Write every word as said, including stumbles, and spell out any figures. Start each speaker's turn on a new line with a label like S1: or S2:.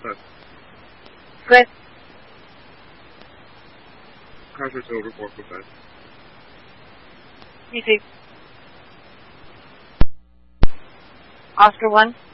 S1: percent.
S2: Good.
S1: Contract's over four percent.
S2: Easy. Oscar one.